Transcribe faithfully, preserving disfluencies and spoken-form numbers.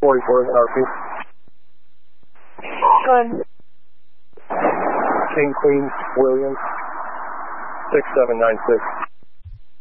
forty-four is an R P. Good. King, Queen, Williams, six seven nine six.